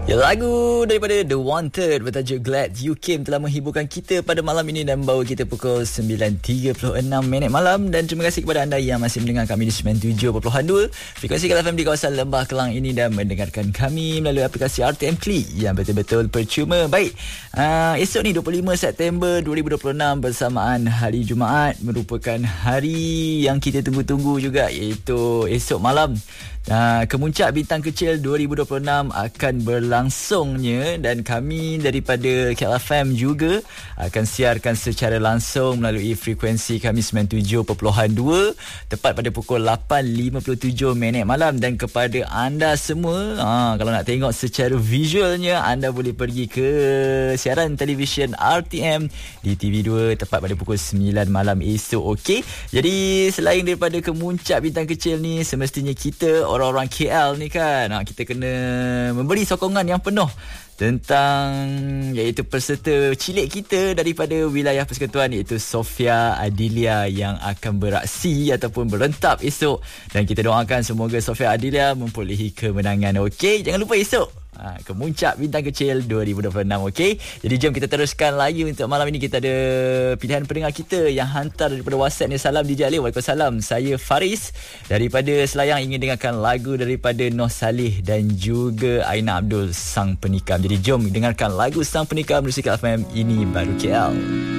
Ya, lagu daripada The Wanted bertajuk Glad You Came telah menghiburkan kita pada malam ini dan membawa kita pukul 9.36 malam. Dan terima kasih kepada anda yang masih mendengar kami di 97.2 frekuensi KLFM di kawasan Lembah Kelang ini dan mendengarkan kami melalui aplikasi RTM Klik yang betul-betul percuma. Baik, esok ni 25 September 2026 bersamaan hari Jumaat merupakan hari yang kita tunggu-tunggu juga, iaitu esok malam. Kemuncak Bintang Kecil 2026 akan berlangsungnya dan kami daripada KLFM juga akan siarkan secara langsung melalui frekuensi kami 97.2 tepat pada pukul 8.57 malam. Dan kepada anda semua, kalau nak tengok secara visualnya, anda boleh pergi ke siaran televisyen RTM di TV2 tepat pada pukul 9 malam esok. Okey, jadi selain daripada kemuncak Bintang Kecil ni, semestinya kita orang-orang KL ni kan, kita kena memberi sokongan yang penuh tentang iaitu peserta cilik kita daripada wilayah persekutuan, iaitu Sofia Adilia yang akan beraksi ataupun berentap esok, dan kita doakan semoga Sofia Adilia memperolehi kemenangan. Okey, jangan lupa esok kemuncak Bintang Kecil 2026. Okey, jadi jom kita teruskan lagi. Untuk malam ini kita ada pilihan pendengar kita yang hantar daripada WhatsApp ni. Salam DJ Ali. Waalaikumsalam. Saya Faris daripada Selayang, ingin dengarkan lagu daripada Noh Saleh dan juga Aina Abdul, Sang Penikam. Jadi jom dengarkan lagu Sang Penikam Musik FM. Ini baru KL.